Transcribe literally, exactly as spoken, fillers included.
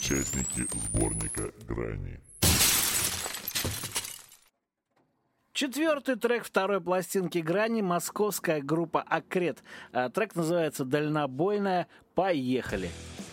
участники сборника «Грани». Четвертый трек второй пластинки «Грани» — московская группа «Акрет». Трек называется «Дальнобойная». Поехали!